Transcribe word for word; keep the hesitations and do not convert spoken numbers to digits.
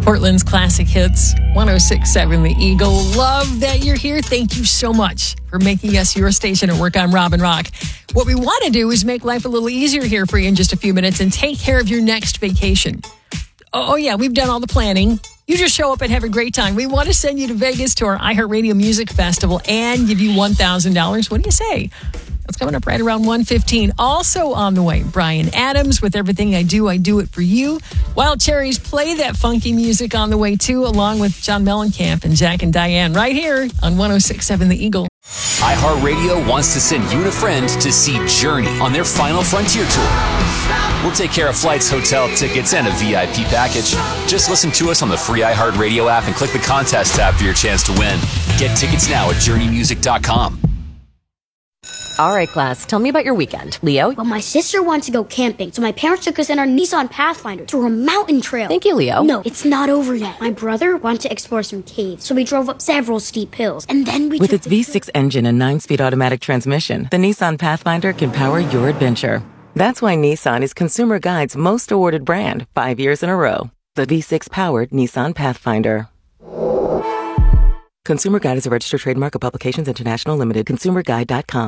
Portland's classic hits, one oh six point seven The Eagle. Love that you're here. Thank you so much for making us your station at work. I'm Robin Rock. What we want to do is make life a little easier here for you in just a few minutes and take care of your next vacation. Oh, yeah, we've done all the planning. You just show up and have a great time. We want to send you to Vegas to our iHeartRadio Music Festival and give you one thousand dollars. What do you say? That's coming up right around one fifteen. Also on the way, Bryan Adams with Everything I Do, I Do It For You. Wild Cherries play that funky music on the way, too, along with John Mellencamp and Jack and Diane right here on one oh six point seven The Eagle. iHeartRadio wants to send you and a friend to see Journey on their Final Frontier tour. We'll take care of flights, hotel tickets, and a V I P package. Just listen to us on the free iHeartRadio app and click the contest tab for your chance to win. Get tickets now at journey music dot com. All right, class, tell me about your weekend. Leo? Well, my sister wants to go camping, so my parents took us in our Nissan Pathfinder through a mountain trail. Thank you, Leo. No, it's not over yet. My brother wanted to explore some caves, so we drove up several steep hills, and then we With took its the V six engine and nine-speed automatic transmission, the Nissan Pathfinder can power your adventure. That's why Nissan is Consumer Guide's most awarded brand five years in a row. The V six-powered Nissan Pathfinder. Consumer Guide is a registered trademark of Publications International Limited. consumer guide dot com.